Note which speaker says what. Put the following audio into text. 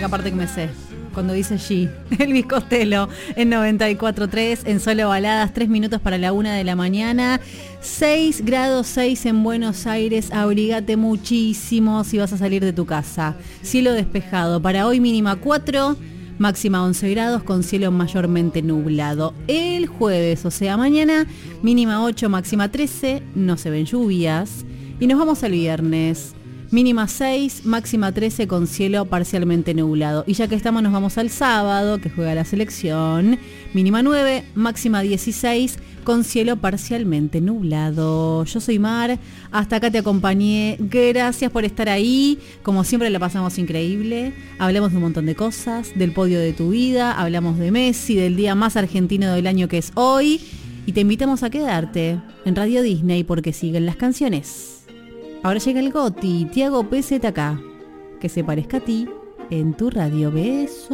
Speaker 1: única parte que me sé. Cuando dice G, Elvis Costello en 94.3, en Solo Baladas, 3 minutos para la 1 de la mañana, 6 grados 6 en Buenos Aires, abrigate muchísimo si vas a salir de tu casa. Cielo despejado, para hoy mínima 4, máxima 11 grados con cielo mayormente nublado. El jueves, o sea mañana, mínima 8, máxima 13, no se ven lluvias. Y nos vamos al viernes. Mínima 6, máxima 13 con cielo parcialmente nublado. Y ya que estamos nos vamos al sábado, que juega la selección. Mínima 9, máxima 16 con cielo parcialmente nublado. Yo soy Mar, hasta acá te acompañé. Gracias por estar ahí. Como siempre la pasamos increíble. Hablamos de un montón de cosas, del podio de tu vida. Hablamos de Messi, del día más argentino del año que es hoy. Y te invitamos a quedarte en Radio Disney porque siguen las canciones. Ahora llega el Goti, Tiago PZK, que se parezca a ti en tu radio. Beso.